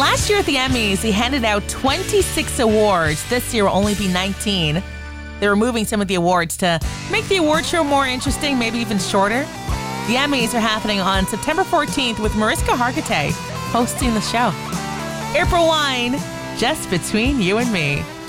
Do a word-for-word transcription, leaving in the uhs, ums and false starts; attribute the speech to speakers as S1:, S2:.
S1: Last year at the Emmys, they handed out twenty-six awards. This year will only be nineteen. They're removing some of the awards to make the award show more interesting, maybe even shorter. The Emmys are happening on September fourteenth with Mariska Hargitay hosting the show. April Wine, Just Between You and Me.